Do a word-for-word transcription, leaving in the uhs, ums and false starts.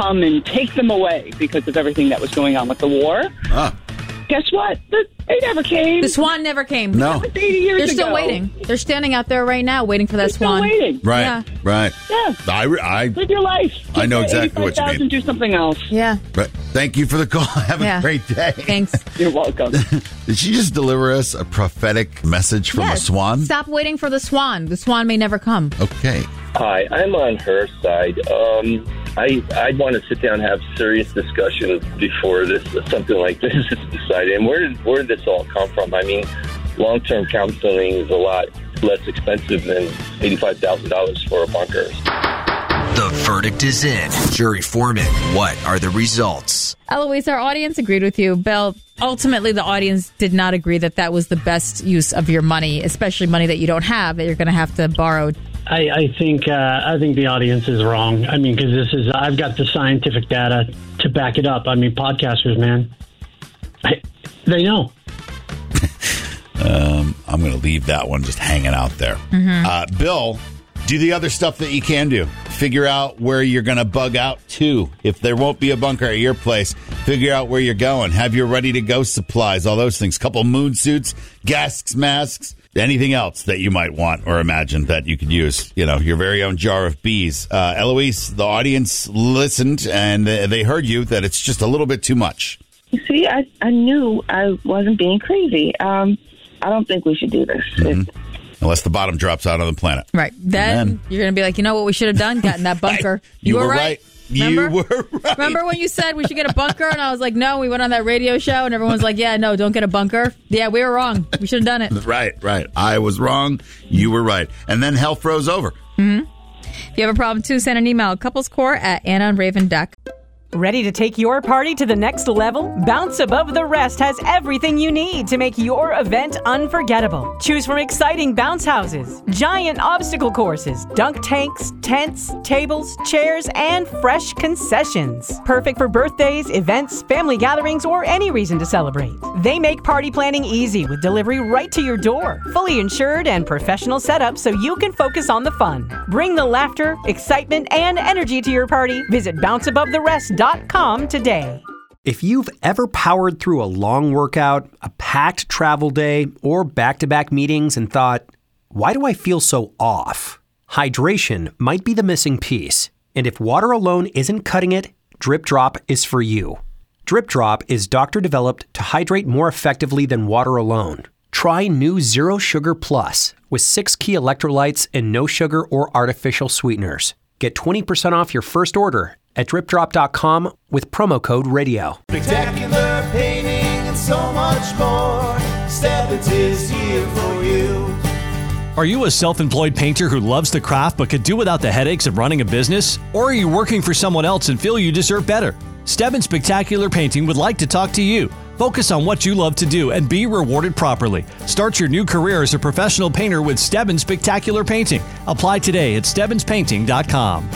come and take them away because of everything that was going on with the war. Ah. Guess what? They never came. The swan never came. No. That was eighty years They're still ago. waiting. They're standing out there right now waiting for that They're still swan. waiting. Right, Yeah. right. Yeah. I, I, Live your life. I know exactly what you mean. And do something else. Yeah. right. Thank you for the call. Have a Yeah. great day. Thanks. You're welcome. Did she just deliver us a prophetic message from Yes. a swan? Stop waiting for the swan. The swan may never come. Okay. Hi, I'm on her side. Um, I I'd want to sit down and have serious discussion before this something like this is decided. And where did where did this all come from? I mean, long-term counseling is a lot less expensive than eighty-five thousand dollars for a bunker. The verdict is in. Jury foreman, what are the results? Eloise, our audience agreed with you. Belle, ultimately the audience did not agree that that was the best use of your money, especially money that you don't have, that you're going to have to borrow. I, I think uh, I think the audience is wrong. I mean, because this is I've got the scientific data to back it up. I mean, podcasters, man, I, they know. um, I'm going to leave that one just hanging out there. Mm-hmm. Uh, Bill, do the other stuff that you can do. Figure out where you're going to bug out to. If there won't be a bunker at your place, figure out where you're going. Have your ready-to-go supplies, all those things. Couple moon suits, gas masks. Anything else that you might want or imagine that you could use, you know, your very own jar of bees. Uh, Eloise, the audience listened and they heard you that it's just a little bit too much. You see, I, I knew I wasn't being crazy. Um, I don't think we should do this. Mm-hmm. Unless the bottom drops out on the planet. Right. Then, then you're going to be like, you know what we should have done? Gotten that bunker. You, you were, were right. right. Remember? You were right. Remember when you said we should get a bunker? And I was like, no, we went on that radio show and everyone was like, yeah, no, don't get a bunker. Yeah, we were wrong. We should have done it. Right, right. I was wrong. You were right. And then hell froze over. Mm-hmm. If you have a problem, too, send an email. Couplescore at Anna and Raven Duck. Ready to take your party to the next level? Bounce Above the Rest has everything you need to make your event unforgettable. Choose from exciting bounce houses, giant obstacle courses, dunk tanks, tents, tables, chairs, and fresh concessions. Perfect for birthdays, events, family gatherings, or any reason to celebrate. They make party planning easy with delivery right to your door. Fully insured and professional setup so you can focus on the fun. Bring the laughter, excitement, and energy to your party. Visit bounce above the rest dot com today. If you've ever powered through a long workout, a packed travel day, or back-to-back meetings and thought, why do I feel so off? Hydration might be the missing piece. And if water alone isn't cutting it, Drip Drop is for you. Drip Drop is doctor-developed to hydrate more effectively than water alone. Try new Zero Sugar Plus with six key electrolytes and no sugar or artificial sweeteners. Get twenty percent off your first order at drip drop dot com with promo code radio. Spectacular painting and so much more. Stebbins is here for you. Are you a self-employed painter who loves the craft but could do without the headaches of running a business? Or are you working for someone else and feel you deserve better? Stebbins Spectacular Painting would like to talk to you. Focus on what you love to do and be rewarded properly. Start your new career as a professional painter with Stebbins Spectacular Painting. Apply today at stebbins painting dot com.